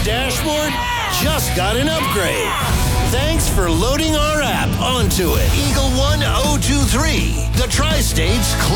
dashboard just got an upgrade. Thanks for loading our app onto it. Eagle 1023, the Tri-State's